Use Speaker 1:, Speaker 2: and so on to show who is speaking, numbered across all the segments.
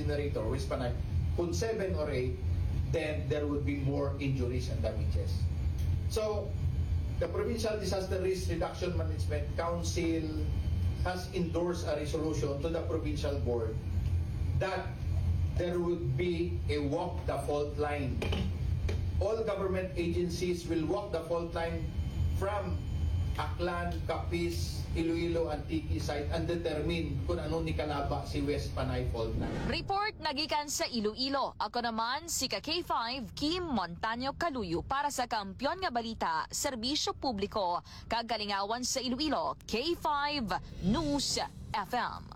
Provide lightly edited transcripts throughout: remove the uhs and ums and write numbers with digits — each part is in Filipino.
Speaker 1: generator, West Panay, kung 7 or 8, then there would be more injuries and damages. So, the Provincial Disaster Risk Reduction Management Council has endorsed a resolution to the provincial board that there would be a walk the fault line. All government agencies will walk the fault line from Aklan, Capiz, Iloilo, Antique site and determine kung ano ni kalaba si West Panay fault line.
Speaker 2: Report nagikan sa Iloilo. Ako naman si K5 Kim Montaño Caluyo para sa Kampiyon nga Balita, Serbisyo Publiko, Kagalingawan sa Iloilo, K5 News FM.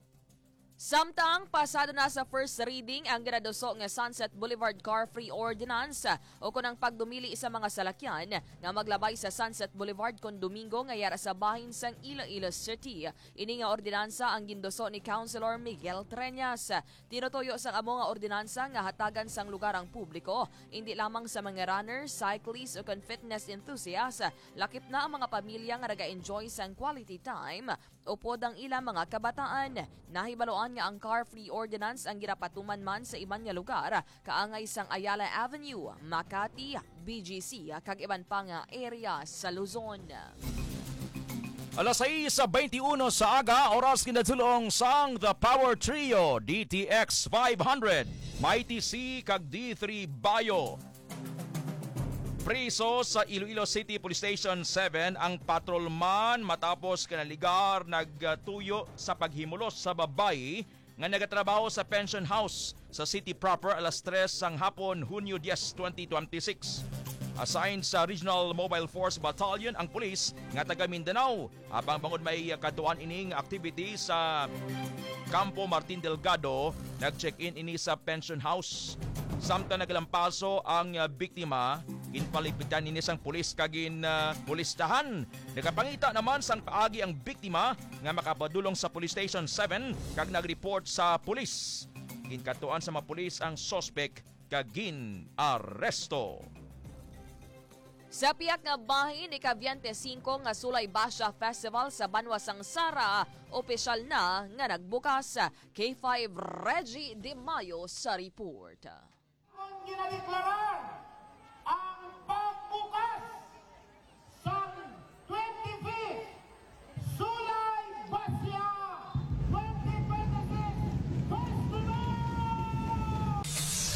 Speaker 2: Samtang pasado na sa first reading ang ginadoso nga Sunset Boulevard Car Free Ordinance o kunang pagdumili sa mga salakyan nga maglabay sa Sunset Boulevard kon Domingo nga yara sa bahin sang Iloilo City. Ini nga ordinansa ang gindoso ni Councilor Miguel Treñas. Tinutuyo sang amo nga ordinansa nga hatagan sang lugar ang publiko, hindi lamang sa mga runners, cyclists o fitness enthusiasts. Lakip na ang mga pamilya nga naga-enjoy sang quality time o podang ilang mga kabataan. Nahibaloan nga ang car-free ordinance ang ginapatuman man sa iban nga lugar, kaangay sang Ayala Avenue, Makati, BGC, kag iban pa nga area sa Luzon.
Speaker 3: Alas 6:21 sa aga, oras kinatulong sang The Power Trio, DTX 500, Mighty C kag D3 Bayo. Priso sa Iloilo City Police Station 7 ang patrolman matapos kanaligar nagtuyo sa paghimulos sa babae nga nagatrabaho sa pension house sa city proper alas 3 sang hapon, Hunyo 10, 2026. Assigned sa Regional Mobile Force Battalion ang pulis nga taga Mindanao habang bangod may katuan ining activity sa Campo Martin Delgado, nag-check-in ini sa pension house. Samtang naglampaso ang biktima, ginpalipitan nini sang pulis kagin pulistahan. Nakapangita naman sang paagi ang biktima nga makapadulong sa Police Station 7 kag nagreport sa pulis. Ginkatuan sa mga pulis ang sospek kagin aresto.
Speaker 2: Sa piyak nga bahin ni Cavite 5 nga Sulay Basha Festival sa Banwa Sangsara, opisyal na nga nagbukas. K5 Reggie De Mayo sa report.
Speaker 4: Ang ginadeklarar ang pagbukas sa 25th Sulay Basya 2026 Festival!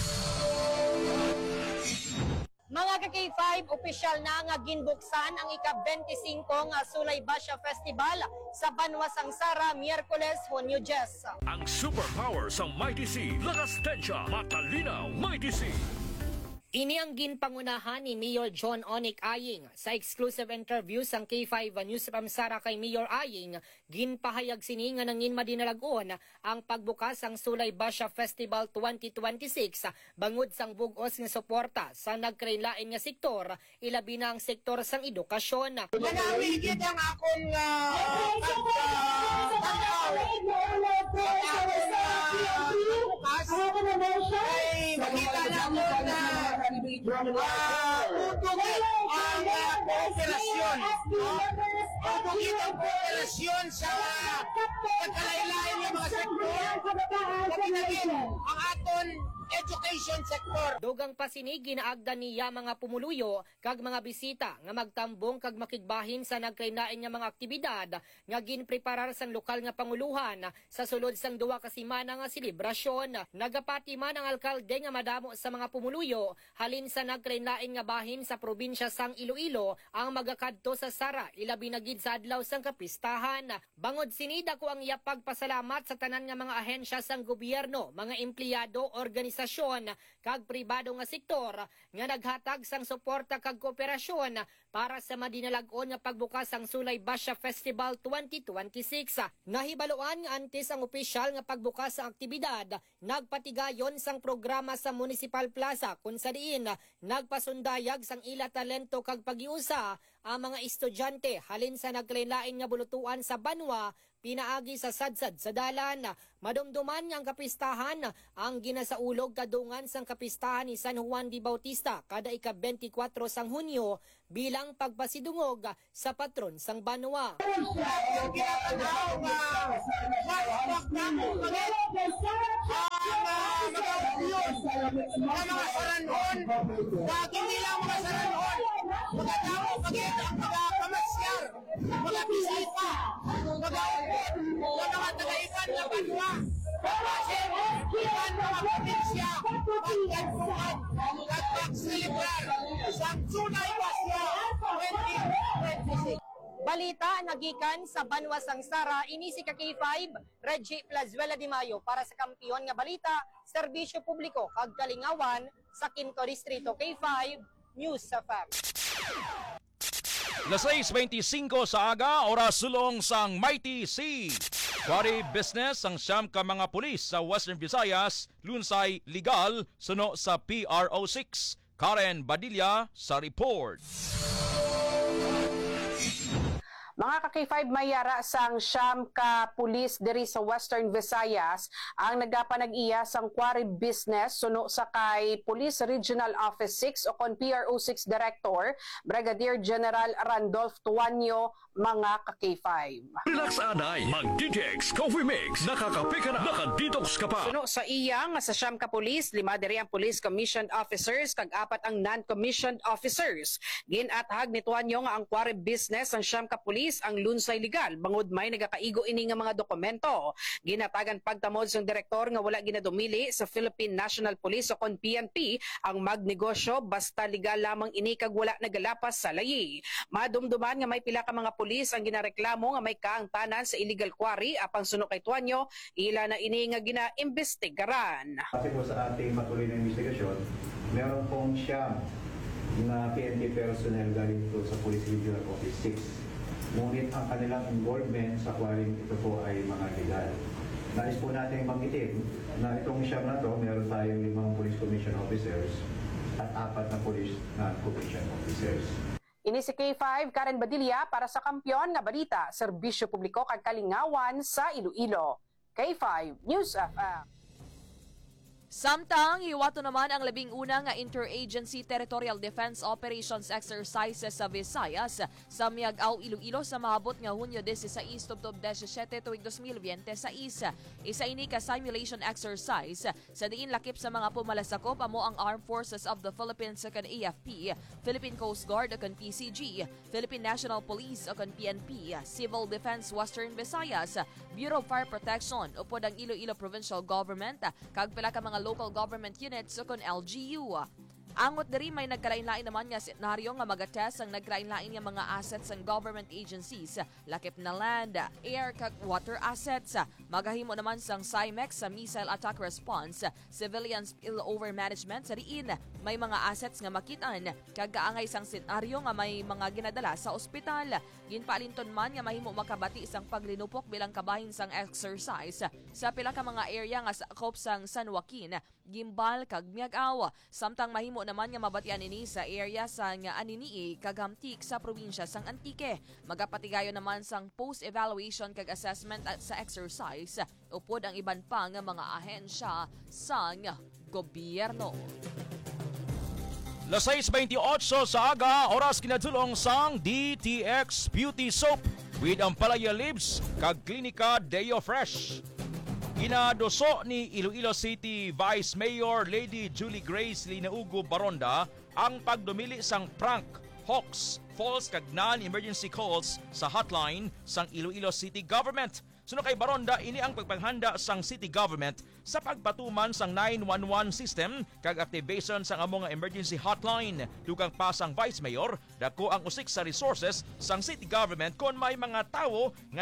Speaker 5: Mga ka-K5, opisyal na nga ginbuksan ang ika-25 nga Sulay Basya Festival sa Banwa Sangsara, Miyerkules, Hunyo 10.
Speaker 6: Ang superpower sa Mighty C, Lakastensya, Matalinaw, Mighty C.
Speaker 5: Ini ang ginpangunahan ni Mayor John Onic Aying. Sa exclusive interview sang K5 News from Sara kay Mayor Aying, ginpahayag sini nga nangin madinalagon ang pagbukas ang Sulay Basya Festival 2026 bangod sang bugos nga suporta sa nagkailain nga sektor, ilabi na ang sektor sang edukasyon.
Speaker 4: Manawigid ang akong ay makita na mo na pupugit ang kooperasyon. Pupugit ang kooperasyon sa pagkalailain ng mga sektor. Pagkinagin ang aton education sector.
Speaker 5: Dugang pasinig ginaagda niya mga pumuluyo kag mga bisita nga magtambong kag makigbahin sa nagkainain nga mga aktibidad nga ginpreparar sang lokal nga panguluhan sa sulod sang duwa ka semana nga selebrasyon. Nagapati man ang alkalde nga madamo sa mga pumuluyo halin sa nagkainain nga bahin sa probinsya sang Iloilo ang magakadto sa Sara ilabi na gid sa adlaw sang kapistahan. Bangod sinida ko ang iyapag pasalamat sa tanan nga mga ahensya sang gobyerno, mga empleyado, organisasyon kag pribado nga sektor nga naghatag sang suporta kag kooperasyon para sa madinalagon nga pagbukas sang Sulay Basya Festival 2026. Nahibaluan nga antes ang opisyal nga pagbukas sa aktibidad, nagpatigayon sang programa sa Municipal Plaza kung sa diin nagpasundayag sang ila talento kag pagiusa ang mga estudyante halin sa naglain-lain nga bulutuan sa Banwa pinaagi sa sadsad sa dalan. Madumduman nga ang kapistahan ang ginasaulog kadungan sang kapistahan ni San Juan de Bautista kada ika-24 sang Hunyo bilang pagpasidungog sa patron sang Banwa.
Speaker 4: Ang mga saranhon, kag hindi lang mga saranhon, mga tao, mga kamasyar, mga bisita, mga mga tagaikan na banwa, kasi iban mga probinsya, pagkatsuhan, at pagsilibrar sa Tunay Pasya 2026.
Speaker 5: Balita nagikan sa Banwa Sangsara, ini si K5, Reggie Plazuela de Mayo para sa Kampiyon nga Balita, Serbisyo Publiko kag Kalingawan sa 5 Distrito. K5 News sa FAM.
Speaker 3: Las 6:25 sa aga, oras sulong sang Mighty Sea. Quarry business ang siyam ka mga pulis sa Western Visayas, lunsay legal suno sa PRO6. Karen Badilla sa report.
Speaker 7: Mga ka-K5 may yara sang siyam ka pulis diri sa Western Visayas ang nagapanag-iya sang quarry business suno sa kay Police Regional Office 6 o kon PRO6 Director Brigadier General Randolph Tuanyo, mga ka-K5.
Speaker 6: Relax anay, mag-DTX Coffee Mix. Nakakape ka na, nakadetox ka pa.
Speaker 7: Suno sa iya nga sa siyam ka pulis, 5 diri ang police commissioned officers kag 4 ang non-commissioned officers. Ginathag ni Tuanyo nga ang quarry business ang siyam ka pulis ang lunsay legal bangod may nagakaigo ini nga mga dokumento. Ginatagan pagtamod sang direktor nga wala ginadumili sa Philippine National Police o kon PNP ang magnegosyo basta legal lamang ini kag wala nagalapas sa layi. Madumduman nga may pila ka mga pulis ang ginareklamo nga may kaangtanan sa illegal quarry apang suno kay Tuanyo, ila na ini nga ginaimbestigaran.
Speaker 8: Kasi po sa ating patuloy na investigasyon, meron pong siyam na PNP personnel galing po sa Police Regional Office 6. Ngunit ang kanilang involvement sa quarrying ito po ay mga legal. Nais po natin banggitin na itong siyam na to, meron tayong 5 police commission officers at 4 na police non-commission officers.
Speaker 7: Ini si K5 Karen Badilla para sa Kampiyon nga Balita, Serbisyo Publiko kag Kalingawan sa Iloilo. K5 News FM.
Speaker 2: Samtang hiwato naman ang labing una nga Interagency Territorial Defense Operations Exercises sa Visayas sa Miag-aw, Iloilo sa maabot nga Hunyo 16 tubtob 17 tuig 2026. Isa ini ka simulation exercise sa diin lakip sa mga pumalasakop amo ang Armed Forces of the Philippines o kan AFP, Philippine Coast Guard o kan PCG, Philippine National Police o kan PNP, Civil Defense Western Visayas, Bureau of Fire Protection upod ang Iloilo Provincial Government kag pila ka mga local government units o kon LGU. Angot diri may nagkalain-lain naman nga senaryo nga magatest ang nagkalain-lain nga mga assets ng government agencies, lakip na land, air kag water assets. Magahimo naman sang CIMEX sa missile attack response, civilian spillover management sa diin may mga assets nga makitaan kag kaangay sang senaryo nga may mga ginadala sa ospital. Ginpalinton man nga mahimo makabati isang paglinupok bilang kabahin sang exercise sa pila ka mga area nga sakop sang San Joaquin, Gimbal kag Miag-aw. Samtang mahimo naman nga mabatian ini sa area sa nga Aninii kag Hamtik sa probinsya sang Antique. Magapatigayon naman sang post-evaluation kag assessment sa exercise upod ang iban pa nga mga ahensya sang gobyerno.
Speaker 3: Las 6:28 sa aga, oras kinadulong sang DTX Beauty Soap with Ampalaya Lips kag Klinika Deo Fresh. Ginadoso ni Iloilo City Vice Mayor Lady Julie Grace Linaugo Baronda ang pagdumili sang prank, hoax, false kag non-emergency calls sa hotline sang Iloilo City Government. Suno kay Baronda, ini ang pagpaghanda sang city government sa pagpatuman sang 911 system kag activation sang among emergency hotline. Dugang pa sang Vice Mayor, dako ang usik sa resources sang city government kon may mga tawo nga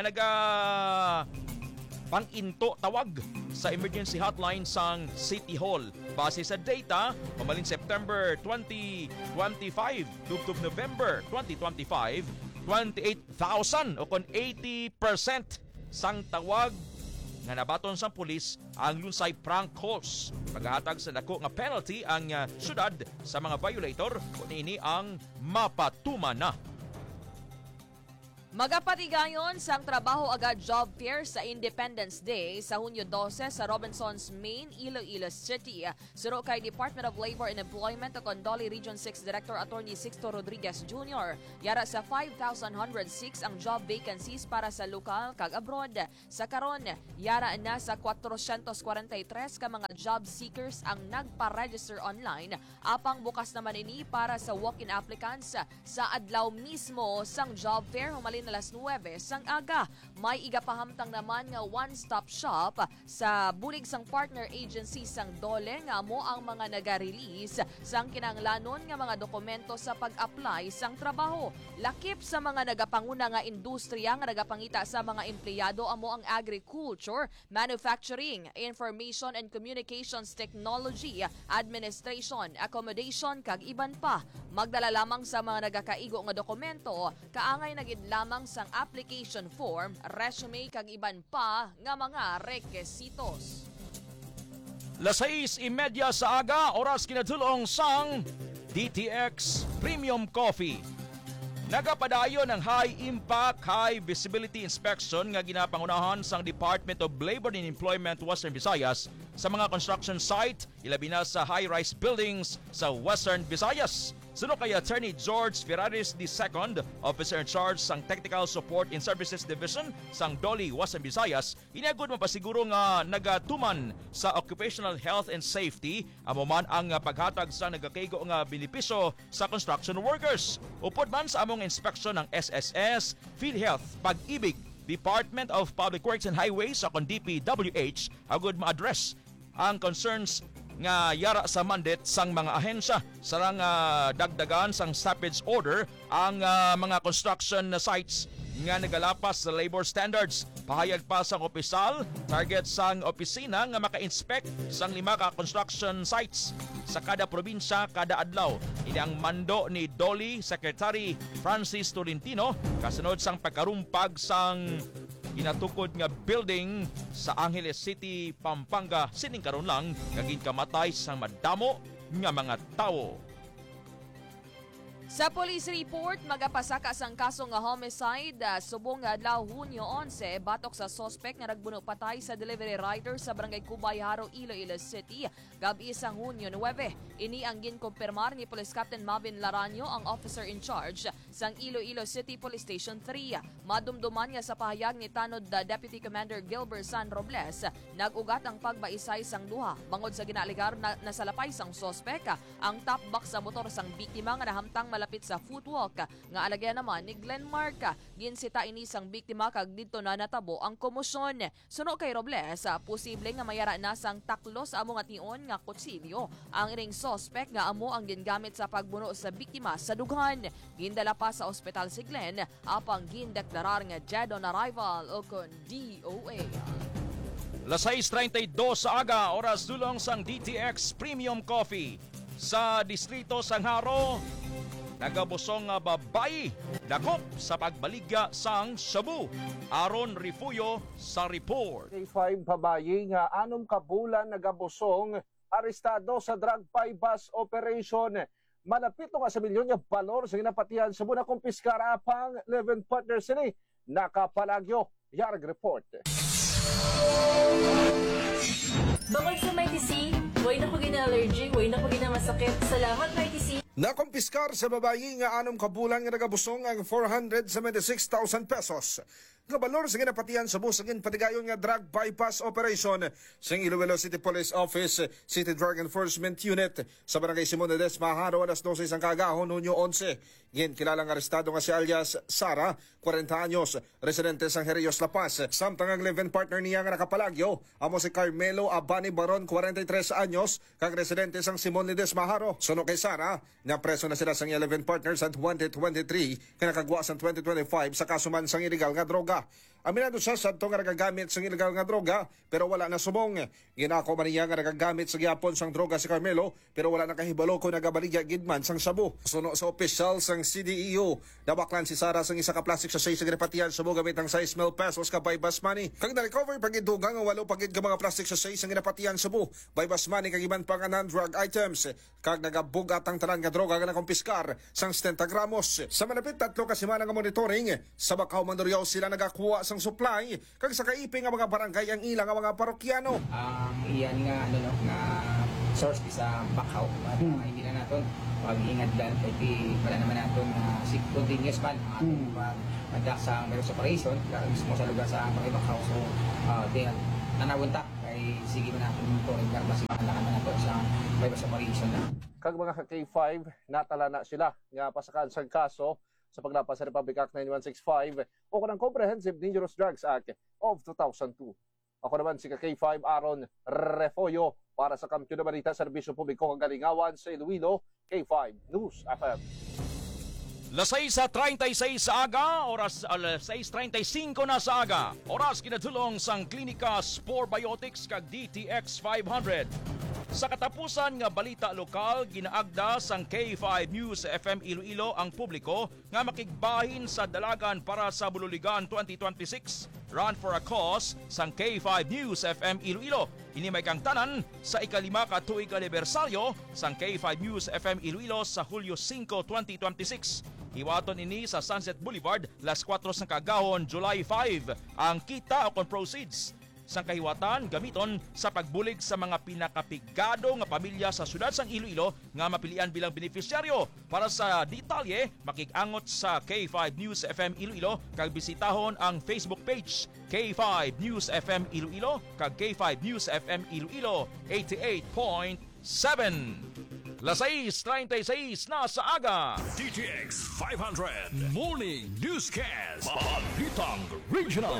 Speaker 3: pang-into tawag sa emergency hotline sang City Hall. Base sa data, pamalin September 2025 tubtob November 2025, 28,000 o kon 80% sang tawag nga nabaton sang pulis ang lunsay prank calls. Paghahatag sa dako nga penalty ang syudad sa mga violator kung ini ang mapatuman na.
Speaker 2: Magapatigayon sang trabaho agad job fair sa Independence Day sa Hunyo 12 sa Robinsons Main, Iloilo City. Suro kay Department of Labor and Employment o Condoli Region 6 Director Attorney Sixto Rodriguez Jr. Yara sa 5,106 ang job vacancies para sa lokal kag abroad. Sa karon, yara na sa 443 ka mga job seekers ang nagpa-register online. Apang bukas naman ini para sa walk-in applicants sa adlaw mismo sang job fair humalin alas 9 sang aga. May igapahamtang naman nga one-stop shop sa bulig sang partner agency sang Dole nga mo ang mga naga-release sang kinahanglanon nga mga dokumento sa pag-apply sang trabaho. Lakip sa mga nagapanguna nga industriya nga nagapangita sa mga empleyado amo ang agriculture, manufacturing, information and communications technology, administration, accommodation kag iban pa. Magdala lamang sa mga nagakaigo nga dokumento, kaangay nagid lamang sang application form, resume kag iban pa nga mga requisitos.
Speaker 3: 6:30 sa aga, oras kinatulong sang DTX Premium Coffee. Nagapadayon ang high impact, high visibility inspection nga ginapangunahan sang Department of Labor and Employment Western Visayas sa mga construction site, ilabi na sa high-rise buildings sa Western Visayas. Suno kay Attorney George Ferraris II, Officer in Charge sang Technical Support and Services Division sang Doli, Western Visayas, inagod mapasiguro nga nagatuman sa occupational health and safety amo man ang paghatag sa nagakaigo nga benepisyo sa construction workers. Upod man sa among inspeksyon ng SSS, PhilHealth, Pag-ibig, Department of Public Works and Highways sa DPWH, agud ma-address ang concerns nga yara sa mandate sang mga ahensya. Sarang dagdagan sang stoppage order ang mga construction sites nga nagalapas sa labor standards. Pahayag pa sang opisyal, target sang opisina nga maka-inspect sang 5 ka construction sites sa kada probinsya kada adlaw. Ini ang mando ni Doli Secretary Francis Tolentino kasunod sang pagkarumpag sang inatukod nga building sa Angeles City, Pampanga sining karon lang kagin kamatay sang madamo nga mga tawo.
Speaker 2: Sa police report, magapasaka sang kaso nga homicide subong nga adlaw Hunyo 11 batok sa suspect nga nagbuno patay sa delivery rider sa Barangay Cubay, Haro, Iloilo City gabi sang Hunyo 9. Ini ang ginkumpirmar ni Police Captain Mavin Laranio, ang officer in charge sang Iloilo City Police Station 3. Madumduman nga sa pahayag ni tanod Deputy Commander Gilbert San Robles, nag-ugat ang pagbaisay sang duha. Bangod sa ginaligar na nasalapay sang suspect ang top box sa motor sang biktima nga nahamtang malapit sa footwalk nga alagyan naman ni Glenmark. Ginsita ini sang biktima kag didto na natabo ang komosyon. Suno kay Robles, posible nga mayara na sang taklo sa amo nga tion nga kutsilyo ang iring suspect nga amo ang gingamit sa pagbuno sa biktima sa dughan. Gindala pa sa ospital si Glen apang gindeklarar nga dead on arrival o kon DOA.
Speaker 3: 6:32 sa aga, oras dulong sang DTX Premium Coffee. Sa distrito sang Haro, nagabusong nga babayi dakop sa pagbaligya sang Cebu. Aron Rifuyo sa report.
Speaker 9: 5 babayi nga 6 ka bulan nagabusong arestado sa drug bus operation. Malapit nga sa milyon nga balor sa ginapatihan sa muna kumpiskara pang 11 partners ni nakapalagyo. Yarag report.
Speaker 10: Bangod sa Mighty C, way na pagin na allergy, way na pagin na masakit. Salamat Mighty C.
Speaker 9: Nakumpiskar sa babayi nga 6 ka bulan nga nagabusong ang 476,000 pesos. Nga balor sa ginapatihan sa busagin patigayon nga drug bypass operation sa Iloilo City Police Office, City Drug Enforcement Unit sa Barangay Simon de Desmaharo alas 12 ang kagahon Hunyo 11. Gin kilalang arestado nga si alias Sara, 40 anyos, residente sang Herios La Paz. Samtang ang live-in partner niya nga nakapalagyo, amo si Carmelo Abani Baron, 43 anyos, kag residente sang Simon de Desmaharo. Suno kay Sara, napreso na sila sang 11 partners sa 2023 kaya nakagwa sa 2025 sa kasuman sang illegal nga droga. Aminado siya sa nga nagagamit sa ilegal nga droga pero wala na subong. Ginako man niya nga nagagamit sa gyapon sang droga si Carmelo pero wala na kahibalo kung nagabaligya gidman sang sabu. Suno sa opisyal sang CDEO, dabaklan si Sara sang isa ka plastic sa sa ginapatian subo gamit ang 6 mil pesos ka bypass money. Kag na-recover pagidugang ang 8 pagid ka mga plastic sa ang ginapatian subo, bypass money kag iban pang non-drug items. Kag nagabugat ang tanan nga droga nga nakumpiskar sang 70 gramos. Sa malapit 3 ka semana nga monitoring, sa Bacau Mandurriao sila nagakuha sang supply kag sa kaiping nga mga barangay ang ilang nga mga parokyano.
Speaker 11: Iyan nga nga source sa Bacau at hindi na naton pag-ingat lang kay para naman naton continuous man ating pag-conduct sa virus operation mismo sa lugar sa Bacau. So nanawunta kay sige man natin monitoring para masimahan na nato sa virus operation na.
Speaker 12: Kag mga K5 natala na sila nga pasakan sa kaso sa paglapas sa Republic Act 9165 o kanang Comprehensive Dangerous Drugs Act of 2002. Ako naman si K5 Aaron Refoyo para sa Kampiyon na Balita Serbisyo Publiko Kagalingawan sa Iloilo, K5 News FM.
Speaker 3: Las 6:36 sa aga, oras 6:35 na sa aga. Oras kinadulong sang Klinika Spore Biotics kag DTX 500. Sa katapusan nga balita lokal, ginaagda sang K5 News FM Iloilo ang publiko nga makigbahin sa dalagan para sa Bululigan 2026. Run for a Cause sang K5 News FM Iloilo. Ini may kang tanan sa ika-5 ka tuig anibersaryo sang K5 News FM Iloilo sa Hulyo 5, 2026. Hiwaton ini sa Sunset Boulevard, las 4 ng kagahon, July 5. Ang kita o kon proceeds sang kahiwatan gamiton sa pagbulig sa mga pinakapigado nga pamilya sa syudad sang Iloilo nga mapilian bilang beneficiaryo. Para sa detalye, makig-angot sa K5 News FM Iloilo kag bisitahon ang Facebook page K5 News FM Iloilo kag K5 News FM Iloilo 88.7. Las 6:36 na sa aga.
Speaker 6: DTX 500 Morning Newscast. Balitang Regional.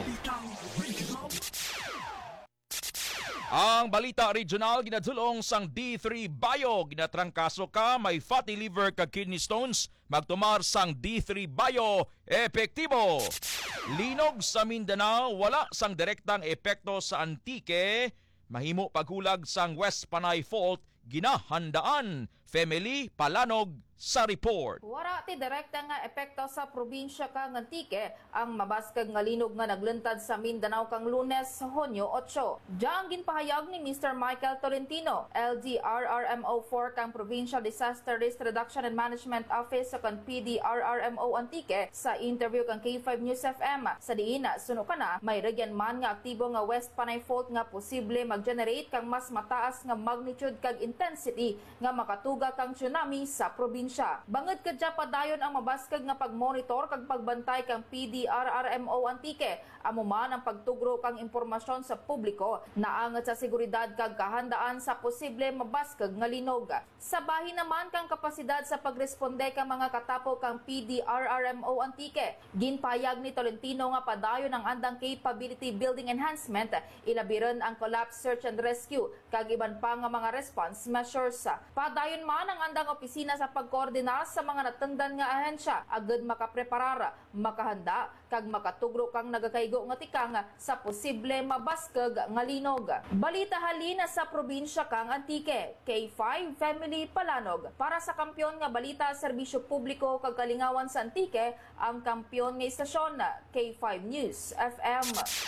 Speaker 3: Ang balita regional ginadulong sang D3 Bio. Ginatrangkaso ka may fatty liver kag kidney stones. Magtumar sang D3 Bio epektibo. Linog sa Mindanao, wala sang direktang epekto sa Antique. Mahimo paghulag sang West Panay Fault. Ginahandaan. Family Palanog sa report.
Speaker 13: Wara ti direkta nga epekto sa probinsya kang Antique ang mabaskag nga linog nga naglentad sa Mindanao kang Lunes, Hunyo 8. Diyan ginpahayag ni Mr. Michael Tolentino, LDRRMO4 kang Provincial Disaster Risk Reduction and Management Office sa kan PDRRMO Antique sa interview kang K5 News FM. Sa diina suno kana may regyan man nga aktibo nga West Panay Fault nga posible mag-generate kang mas mataas nga magnitude kag intensity nga makatuga kang tsunami sa probinsya. Bangod kadya padayon ang mabaskag nga pagmonitor kag pagbantay kang PDRRMO Antique. Amo man ang pagtugro kang impormasyon sa publiko naangat sa seguridad kag kahandaan sa posible mabaskag nga linog. Sa bahin naman kang kapasidad sa pagresponde kang mga katapo kang PDRRMO Antique. Ginpayag ni Tolentino nga padayon ang andang capability building enhancement, ilabiran ang collapse search and rescue kag iban pa nga mga response measures. Padayon man ang andang opisina sa pagkoordinar sa mga natendan nga ahensya agad makapreparar, makahanda kag makatugro kang nagakaigo nga tikang sa posible mabaskag nga linog. Balita halina sa probinsya kang Antique. K5 Family Palanog. Para sa kampiyon nga balita serbisyo publiko kag kalingawan sa Antique, ang kampiyon nga istasyon K5 News FM.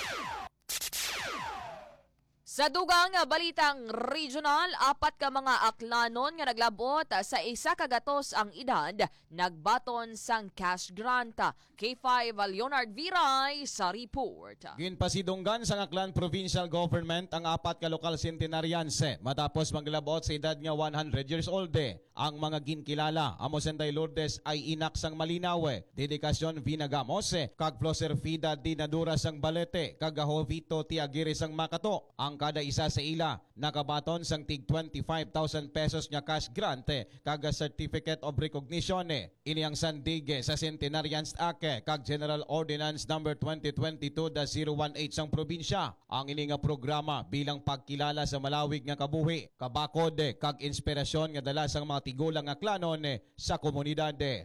Speaker 2: Sa dugang balitang regional, 4 ka mga aklanon nga naglabot sa 1 kagatos ang edad, nagbaton sang cash grant. K5 Leonard Viray sa report.
Speaker 14: Ginpasidunggan sa Aklan Provincial Government ang 4 ka lokal centenarians matapos maglabot sa edad nga 100 years old. Ang mga ginkilala, amo Senday Lourdes ay inak sang Malinaw, Dedikasyon Vinagamos, kag Floser Fida Dinadura sang Balete, kag Hovito Tiagiri sang Makato. Ang kada isa sa ila nakabaton sang tig 25,000 pesos nga cash grant kag Certificate of Recognition. Ini ang sandig sa Centenarians Act kag General Ordinance number 2022-018 sang probinsya. Ang ini nga programa bilang pagkilala sa malawig nga kabuhi, kabakod kag inspirasyon nga dala sang mga tigulang nga klanon sa komunidad.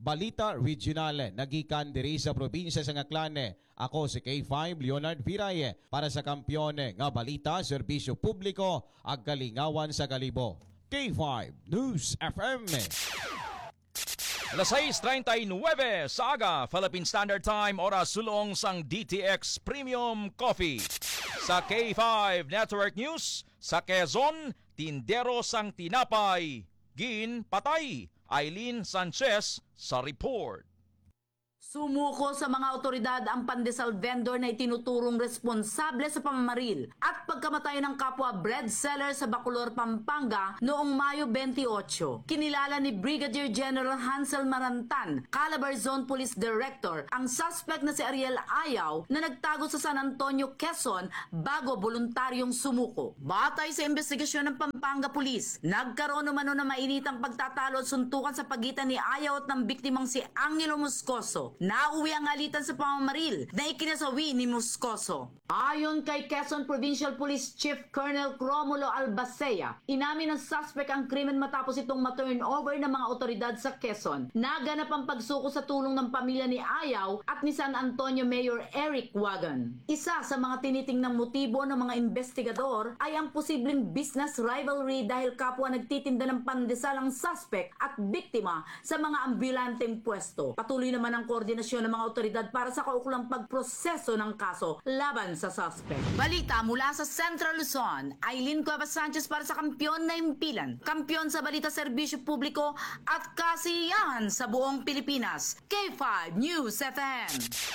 Speaker 14: Balita Regional, nagikan diri sa probinsya sa Ngaklan. Ako si K5 Leonard Viray para sa kampiyon nga balita, serbisyo publiko, ag kalingawan sa Kalibo. K5 News FM.
Speaker 3: Alas 6:39 sa aga, Philippine Standard Time, oras sulong sang DTX Premium Coffee. Sa K5 Network News, sa Quezon, tindero sang tinapay, gin patay. Eileen Sanchez sa report.
Speaker 15: Sumuko sa mga otoridad ang pandesal vendor na itinuturong responsable sa pamamaril at pagkamatay ng kapwa bread seller sa Bacolor, Pampanga noong Mayo 28. Kinilala ni Brigadier General Hansel Marantan, Calabar Zone Police Director, ang suspect na si Ariel Ayaw na nagtago sa San Antonio, Quezon bago voluntaryong sumuko. Batay sa investigasyon ng Pampanga Police, nagkaroon naman ng mainitang pagtatalo at suntukan sa pagitan ni Ayaw at ng biktimang si Angelo Moscoso. Nauwi ang alitan sa pamamaril na ikinasawi ni Moscoso. Ayon kay Quezon Provincial Police Chief Colonel Romulo Albacea, inamin ng suspect ang krimen matapos itong ma-turnover ng mga otoridad sa Quezon. Naganap ang pagsuko sa tulong ng pamilya ni Ayaw at ni San Antonio Mayor Eric Wagan. Isa sa mga tinitingnang motibo ng mga investigador ay ang posibleng business rivalry dahil kapwa nagtitinda ng pandesal ang suspect at biktima sa mga ambulanteng pwesto. Patuloy naman ang koordinasyon ng mga otoridad para sa kaukulang pagproseso ng kaso laban sa suspect. Balita mula sa Central Luzon, Eileen Cuevas Sanchez para sa Kampiyon na Impilan. Kampiyon sa balita, serbisyo publiko at kasiyahan sa buong Pilipinas. K5 News FM.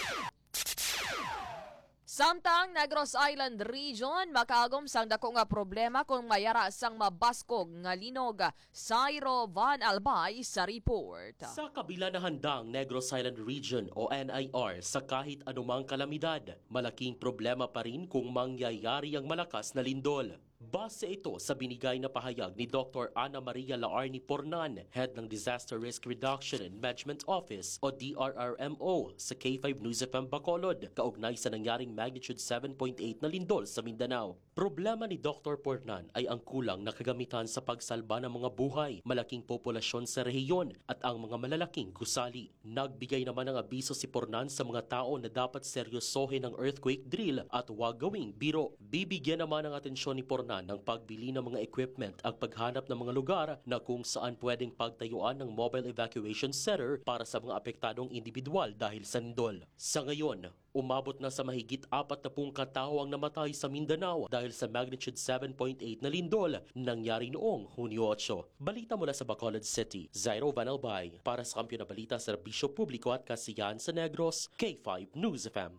Speaker 2: Samtang Negros Island Region, makagom sang dako nga problema kung mayara sang mabaskog nga linog. Sairo Van Albay sa report.
Speaker 16: Sa kabila na handang Negros Island Region o NIR sa kahit anumang kalamidad, malaking problema pa rin kung mangyayari ang malakas na lindol. Base ito sa binigay na pahayag ni Dr. Ana Maria Laarni Pornan, Head ng Disaster Risk Reduction and Management Office o DRRMO sa K5 News FM Bacolod, kaugnay sa nangyaring magnitude 7.8 na lindol sa Mindanao. Problema ni Dr. Pornan ay ang kulang na kagamitan sa pagsalba ng mga buhay, malaking populasyon sa rehiyon at ang mga malalaking gusali. Nagbigay naman ng abiso si Pornan sa mga tao na dapat seryosohin ang earthquake drill at huwag gawing biro. Bibigyan naman ng atensyon ni Pornan ng pagbili ng mga equipment ang paghanap ng mga lugar na kung saan pwedeng pagtayuan ng mobile evacuation center para sa mga apektadong individual dahil sa lindol. Sa ngayon, umabot na sa mahigit 40 katao ang namatay sa Mindanao dahil sa magnitude 7.8 na lindol nangyari noong Hunyo 8. Balita mula sa Bacolod City, Zairo Van Albay para sa Kampiyon na Balita, serbisyo publiko at kasiyahan sa Negros, K5 News FM.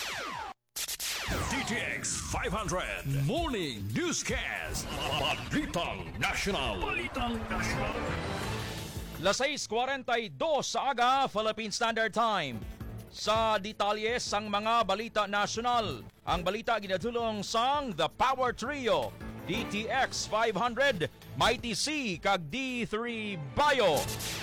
Speaker 6: DTX 500 Morning Newscast. Balitang National.
Speaker 3: Las 6:42 sa aga, Philippine Standard Time. Sa detalye sang mga balita nasyonal, ang balita ginadulong sang The Power Trio, DTX 500, Mighty C kag D3 Bio.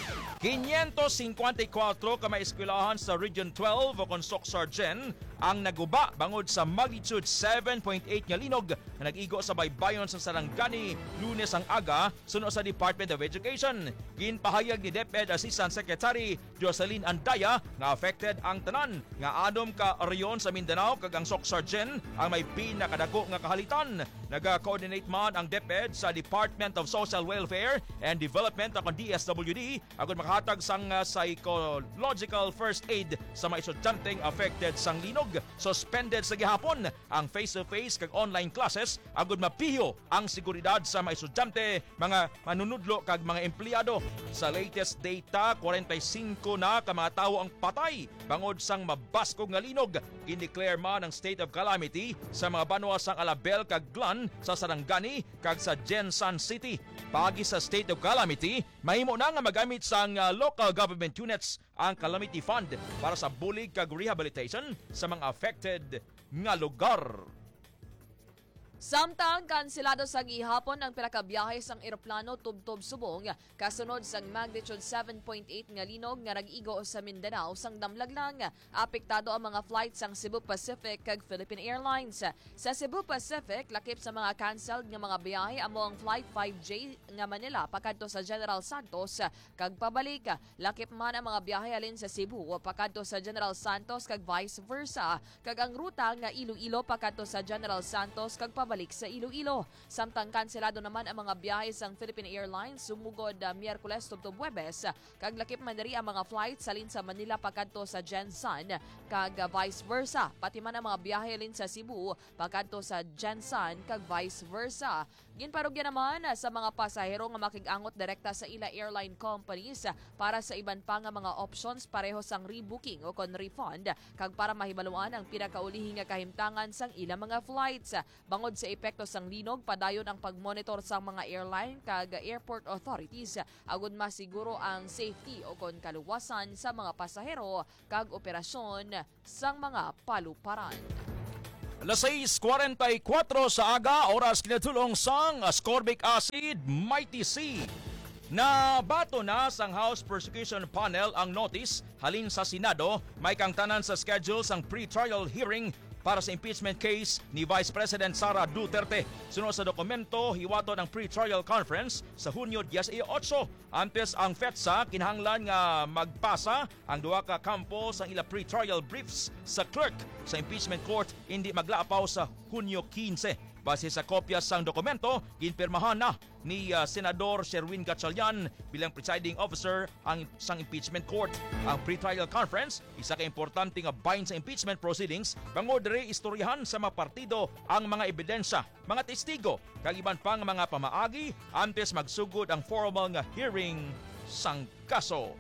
Speaker 3: 554 ka maeskwelahan sa Region 12 o Consok Sargen ang naguba bangod sa magnitude 7.8 nga linog na nag-igo sa baybayon sa Sarangani Lunes ang aga suno sa Department of Education. Ginpahayag ni DepEd Assistant Secretary Jocelyn Andaya nga affected ang tanan nga anom ka reyon sa Mindanao kag ang Sok Sargen ang may pinakadako nga kahalitan. Naga-coordinate man ang DepEd sa Department of Social Welfare and Development akong DSWD agon makahatag sang psychological first aid sa mga estudyanteng affected sang linog. Suspended sa gihapon ang face-to-face kag online classes agud mapiho ang seguridad sa mga estudyante, mga manunudlo kag mga empleyado. Sa latest data, 45 na ka mga tawo ang patay bangod sang mabaskog nga linog. Indeclare man ang state of calamity sa mga banwa sang Alabel kag Glan sa Sarangani kag sa Jensan City. Pagi sa state of calamity, mahimo na nga magamit sang local government units ang calamity fund para sa bulig kag rehabilitation sa mga affected nga lugar.
Speaker 2: Samtang kanselado sa gihapon ang pinakabiyahe sang eroplano tubtob subong kasunod sang magnitude 7.8 nga linog nga nag-igo sa Mindanao sang damlaglang. Apektado ang mga flights sang Cebu Pacific kag Philippine Airlines. Sa Cebu Pacific lakip sa mga canceled nga mga biyahe amo ang flight 5J nga Manila pakadto sa General Santos kag pabalik. Lakip man ang mga biyahe alin sa Cebu pakadto sa General Santos kag vice versa. Kag ang ruta nga Iloilo pakadto sa General Santos kag balik sa Iloilo. Samtang kanselado naman ang mga biyahe sang Philippine Airlines sumugod Miyerkules tubtob Huwebes kag lakip man diri ang mga flights salin sa Manila pakadto sa Jensan kag vice versa. Pati man ang mga biyahe lin sa Cebu pakadto sa Jensan kag vice versa. Ginparugyan naman sa mga pasahero nga makig-angot direkta sa ila airline companies para sa iban pa nga mga options pareho sang rebooking o kon refund kag para mahibaluan ang pinakaulihing nga kahimtangan sang ila mga flights. Bangod sa epekto sang linog, padayon ang pagmonitor sa mga airline kag airport authorities agud masiguro ang safety o kon kaluwasan sa mga pasahero kag operasyon sang mga paluparan.
Speaker 3: Alas 6:44 sa aga, oras kinatulong sang ascorbic acid, Mighty C. Nabato na sang House Prosecution Panel ang notice halin sa Senado, may kangtanan sa schedule sang pre-trial hearing para sa impeachment case ni Vice President Sara Duterte. Sunod sa dokumento, hiwato ng pre-trial conference sa Hunyo 18. Antes ang FETSA, kinahanglan nga magpasa ang duha ka kampo sa ila pre-trial briefs sa clerk sa impeachment court, hindi maglaapaw sa Hunyo 15. Base sa kopya sang dokumento, ginpirmahan na ni Senador Sherwin Gatchalian bilang presiding officer ang sang impeachment court. Ang pre-trial conference, isa ka importante nga bahin sa impeachment proceedings, bangod diri istoryahan sa mga partido ang mga ebidensya, mga testigo, kag iban pang mga pamaagi antes magsugod ang formal nga hearing sang kaso.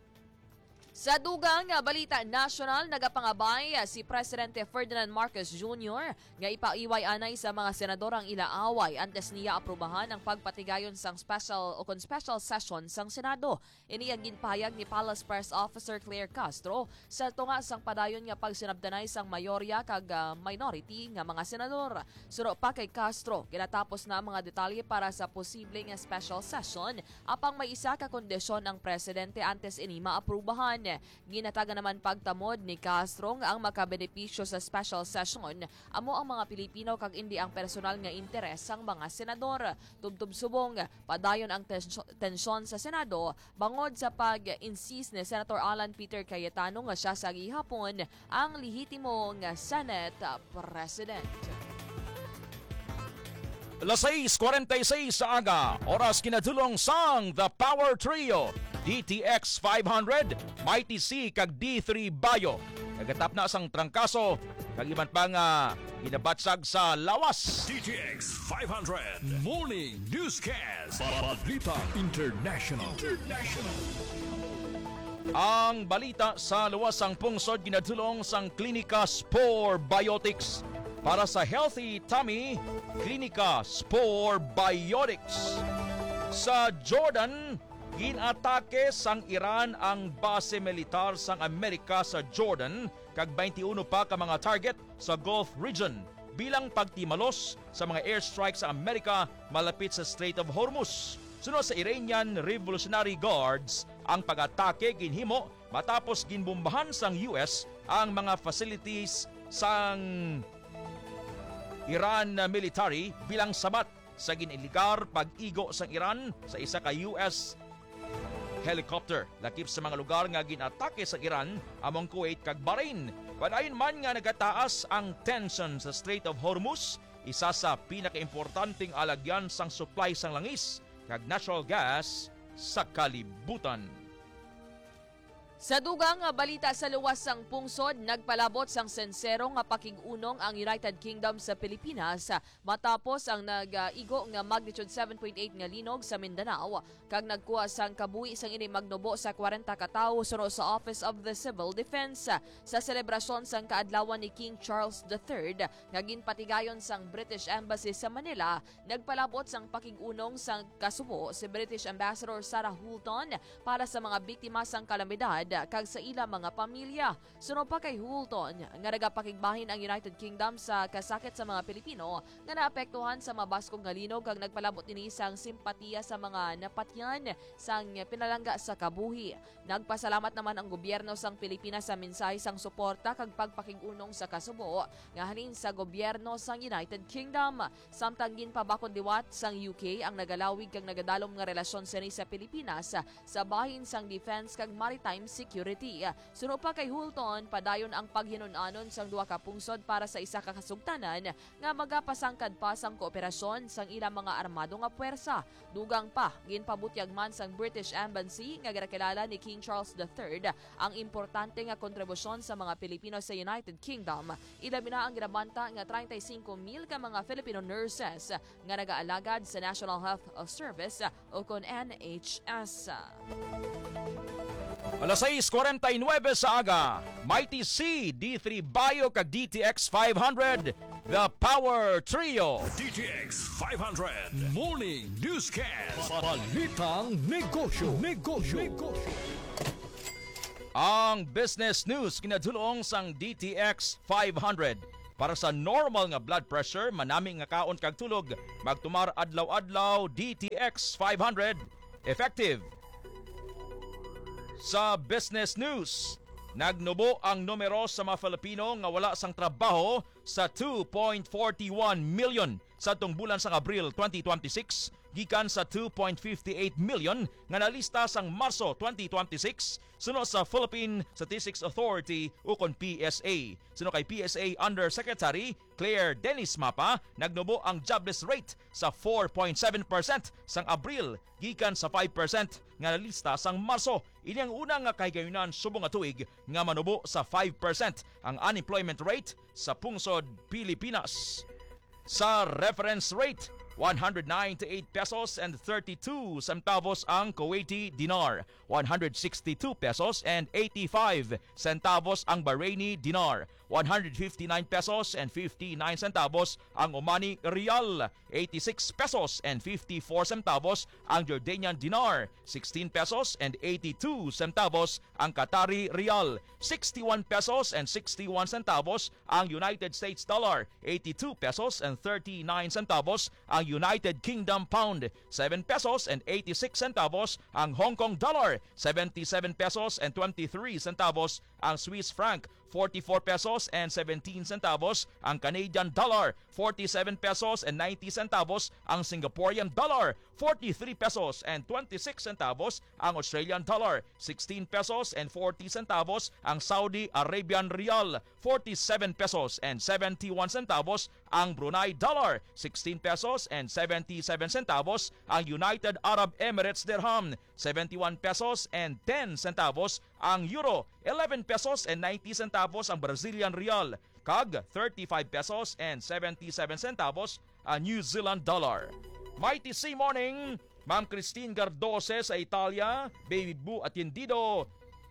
Speaker 2: Sa dugang balita national, nagapangabay si Presidente Ferdinand Marcos Jr. nga ipaiway anay sa mga senador ang ilaaway antes niya aprubahan ang pagpatigayon sang special session sang Senado. Ini ang ginpahayag ni Palace Press Officer Claire Castro sa tunga sang padayon nga pagsinabdanay sang mayorya kag minority nga mga senador. Suro pa kay Castro, ginatapos na ang mga detalye para sa posibleng special session apang may isa ka kondisyon ang presidente antes ini maaprubahan. Ginataga naman pagtamod ni Castro ang makabenepisyo sa special session amo ang mga Pilipino kag hindi ang personal nga interes sang mga senador. Tubtob subong padayon ang tensyon sa Senado bangod sa pag-insist ni Senator Alan Peter Cayetano nga siya sa gihapon ang lehitimo nga Senate President.
Speaker 3: Alas 6:46 sa aga, oras kinatulong sang The Power Trio, DTX 500, Mighty C kag D3 Bayo. Nagatap na sang trangkaso, kag iban pa nga ginabatsag sa lawas.
Speaker 6: DTX 500 Morning Newscast, Balita International.
Speaker 3: Ang balita sa luwasang pungsod ginadulong sang Klinika Spore Biotics. Para sa healthy tummy, Klinika Spore Biotics. Sa Jordan, ginatake sang Iran ang base militar sang Amerika sa Jordan kag 21 pa ka mga target sa Gulf region bilang pagtimalos sa mga airstrike sa Amerika malapit sa Strait of Hormuz. Sunod sa Iranian Revolutionary Guards, ang pag-atake ginhimo matapos ginbombahan sang US ang mga facilities sang Iran military bilang sabat sa giniligar pag-igo sang Iran sa isa ka US helicopter. Lakip sa mga lugar nga ginatake sa Iran among Kuwait kag Bahrain. Padayon man nga nagataas ang tension sa Strait of Hormuz, isa sa pinakaimportanteng alagyan sang supply sang langis kag natural gas sa kalibutan.
Speaker 2: Sa dugang balita sa luwas sang pungsod, nagpalabot sang sensero nga pakig-unong ang United Kingdom sa Pilipinas matapos ang nag-igo nga magnitude 7.8 nga linog sa Mindanao kag nagkuha sang kabuhi sang ini magnubo sa 40 ka tawo suro sa Office of the Civil Defense. Sa selebrasyon sang kaadlawan ni King Charles III nga ginpatigayon sang British Embassy sa Manila, nagpalabot sang pakig-unong sang kasubo si British Ambassador Sarah Hulton para sa mga biktima sang kalamidad
Speaker 17: kag sa ila mga pamilya. Sunod pa kay Hulton nga nagapakigbahin ang United Kingdom sa kasakit sa mga Pilipino nga naapektuhan sa mabaskong ngalinog kag nagpalabot ini sang simpatiya sa mga napatyan sang pinalangga sa kabuhi. Nagpasalamat naman ang gobyerno sang Pilipinas sa mensahe sang suporta kag pagpakig-unong sa kasubo nga halin sa gobyerno sang United Kingdom. Samtang ginpabakod diwat sang UK ang nagalawig kag nagadalom nga relasyon sini sa Pilipinas sa bahin sang defense kag maritime security. Sunod pa kay Hulton, padayon ang paghinun-anon sang duha ka pungsod para sa isa ka kasugtanan nga magapasangkad pa sang kooperasyon sang ilang mga armado nga puwersa. Dugang pa, ginpabutyag man sang British Embassy nga ginakilala ni King Charles III ang importante nga kontribusyon sa mga Pilipino sa United Kingdom. Ilabi na ang ginabanta nga 35,000 ka mga Filipino nurses nga nagaalagad sa National Health Service o kon NHS.
Speaker 3: Alas 6:49 sa aga, Mighty C, D3 Bio kag DTX 500, The Power Trio.
Speaker 6: DTX 500 Morning Newscast. Balitang negosyo.
Speaker 3: Ang business news kinadulong sang DTX 500. Para sa normal nga blood pressure, manami nga kaon kag tulog, magtumar adlaw-adlaw DTX 500 effective. Sa business news, nagnubo ang numero sa mga Filipino nga wala sang trabaho sa 2.41 million sa atong bulan sang Abril 2026 gikan sa 2.58 million nga nalista sang Marso 2026 suno sa Philippine Statistics Authority ukon PSA. Suno kay PSA Undersecretary Claire Dennis Mapa, nagnubo ang jobless rate sa 4.7% sang Abril gikan sa 5% nga nalista sang Marso. Ini ang unang nga kahigayunan subong nga tuig nga manubo sa 5% ang unemployment rate sa pungsod Pilipinas. Sa reference rate, 198 pesos and 32 centavos ang Kuwaiti dinar, 162 pesos and 85 centavos ang Bahraini dinar, 159 pesos and 59 centavos ang Omani Riyal, 86 pesos and 54 centavos ang Jordanian dinar, 16 pesos and 82 centavos ang Qatari Riyal, 61 pesos and 61 centavos ang United States dollar, 82 pesos and 39 centavos ang United Kingdom pound, 7 pesos and 86 centavos ang Hong Kong dollar, 77 pesos and 23 centavos ang Swiss franc, 44 pesos and 17 centavos ang Canadian dollar, 47 pesos and 90 centavos ang Singaporean dollar, 43 pesos and 26 centavos ang Australian dollar, 16 pesos and 40 centavos ang Saudi Arabian Riyal, 47 pesos and 71 centavos ang Brunei dollar, 16 pesos and 77 centavos ang United Arab Emirates dirham, 71 pesos and 10 centavos ang euro, 11 pesos and 90 centavos ang Brazilian real, kag 35 pesos and 77 centavos ang New Zealand dollar. Mighty C Morning, Ma'am Christine Gardose sa Italia, Baby Boo Atiendido,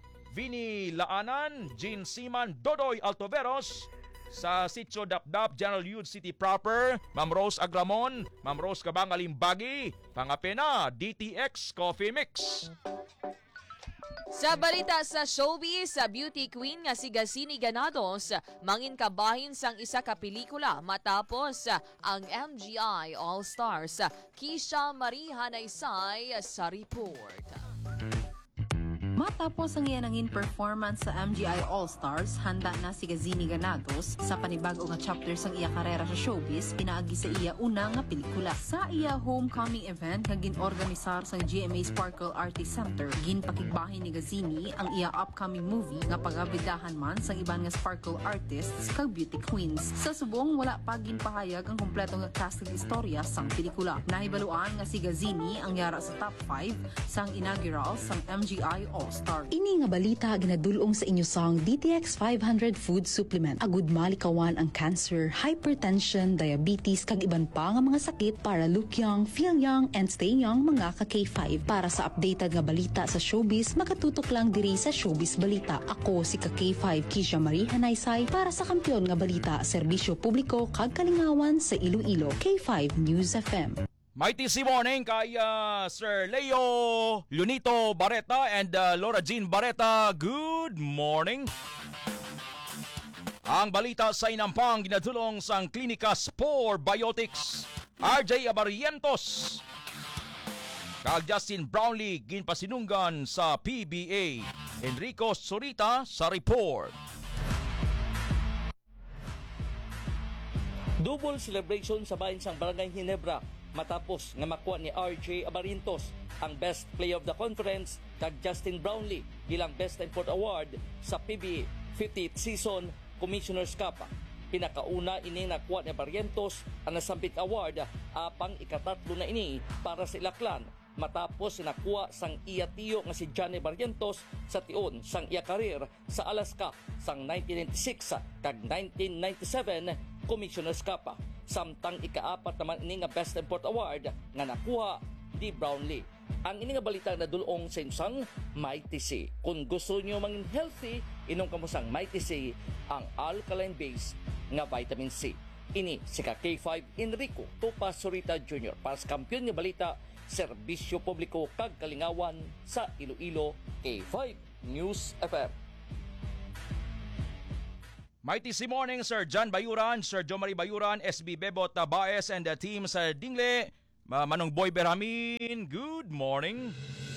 Speaker 3: Vini Laanan, Jean Siman, Dodoy Altoveros, sa Sitio Dapdap, General Yude City Proper, Ma'am Rose Agramon, Ma'am Rose Kabang Alimbagi, Pangapena, DTX Coffee Mix.
Speaker 17: Sa balita sa showbiz, sa beauty queen nga si Gazini Ganados mangin kabahin sang isa ka pelikula matapos ang MGI All-Stars. Kisha Marie Hanaysay sa report.
Speaker 18: Matapos ang iyanangin performance sa MGI All-Stars, handa na si Gazini Ganados sa panibago nga chapter sang iya karera sa showbiz, pinaagi sa iya una nga pelikula. Sa iya homecoming event nga ginorganisar sang GMA Sparkle Artist Center, ginpakigbahin ni Gazini ang iya upcoming movie nga pagabidahan man sang iban nga sparkle artists kag beauty queens. Sa subong wala pa ginpahayag ang kompleto nga casting istorya sang pelikula. Nahibaluan nga si Gazini ang yara sa top 5 sang inaugural sang MGI All-Stars.
Speaker 19: Ini nga balita ginadulong sa inyo sang DTX 500 food supplement. Agud malikawan ang cancer, hypertension, diabetes kag iban pa nga mga sakit para look young, feel young, and stay young mga ka K5. Para sa updated nga balita sa showbiz, makatutok lang diri sa Showbiz Balita. Ako si ka K5 Kisha Marie Hanaysay para sa Kampiyon nga Balita, Serbisyo Publiko kag Kalingawan sa Iloilo. K5 News FM.
Speaker 3: Mighty C morning kay Sir Leo Lunito Barreta and Laura Jean Barreta. Good morning. Ang balita sa inampang ginadulong sa Klinika Spore Biotics. RJ Abarientos kag Justin Brownlee ginpasinunggan sa PBA. Enrico Sorita sa report.
Speaker 20: Double celebration sa bayan sang Barangay Ginebra matapos nga makuha ni RJ Abarientos ang Best Player of the Conference kag Justin Brownlee bilang Best Import Award sa PBA 50th Season Commissioner's Cup. Pinakauna ini nakuha ni Abarientos ang Nasampit Award apang ikatatlo na ini para sa Ilaclan matapos nakuha sang iya tiyo nga si Johnny Barrientos sa tion sang iya karir sa Alaska sang 1996 kag 1997 Commissioner's Cup. Samtang ikaapat naman ini nga Best Import Award nga nakuha di Brownlee. Ang ini nga balita na dulong sa insang Mighty C. Kung gusto niyo mangin healthy, inom kamo sang Mighty C, ang alkaline base nga vitamin C. Ini si K5 Enrico Topa Sorita Jr. para sa kampiyon nga balita, serbisyo publiko kag kalingawan sa Iloilo, K5 News FM.
Speaker 3: Mighty C morning, Sir John Bayuran, Sir Jomari Bayuran, SB Bebot Baez and the team sa Dingle. Manong Boy Berhamin, good morning.